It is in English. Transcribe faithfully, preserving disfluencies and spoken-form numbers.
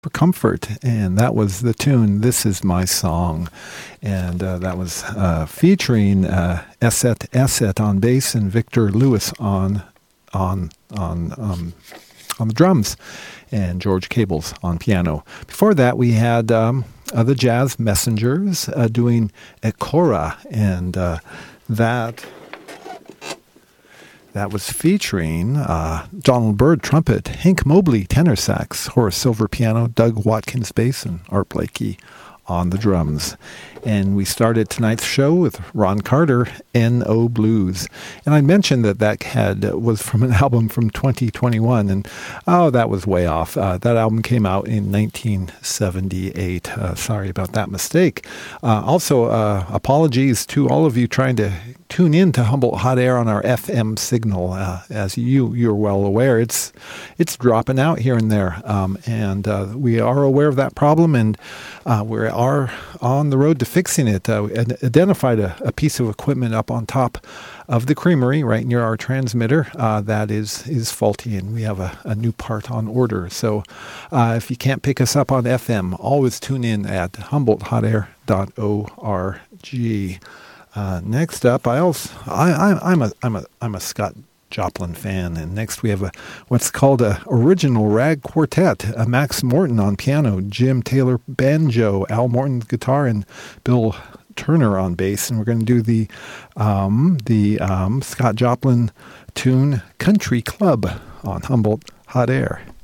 for Comfort, and that was the tune This Is My Song, and uh, that was uh, featuring uh, Esset Esset on bass and Victor Lewis on on on um, on the drums, and George Cables on piano. Before that, we had um, uh, the Jazz Messengers uh, doing Ekora, and uh, that That was featuring uh, Donald Byrd, trumpet, Hank Mobley, tenor sax, Horace Silver, piano, Doug Watkins, bass, and Art Blakey on the drums. And we started tonight's show with Ron Carter, N O Blues. And I mentioned that that had was from an album from twenty twenty-one, and oh, that was way off. Uh, that album came out in nineteen seventy-eight. Uh, sorry about that mistake. Uh, also, uh, apologies to all of you trying to tune in to Humboldt Hot Air on our F M signal. Uh, as you, you're well aware, it's it's dropping out here and there. Um, and uh, we are aware of that problem, and uh, we are on the road to fixing it. Uh, we identified a, a piece of equipment up on top of the creamery right near our transmitter uh, that is is faulty, and we have a, a new part on order. So uh, if you can't pick us up on F M, always tune in at humboldt hot air dot org. Uh, next up, I also I, I I'm a I'm a I'm a Scott Joplin fan, and next we have a what's called a original rag quartet: a Max Morton on piano, Jim Taylor banjo, Al Morton guitar, and Bill Turner on bass. And we're going to do the um, the um, Scott Joplin tune "Country Club" on Humboldt Hot Air.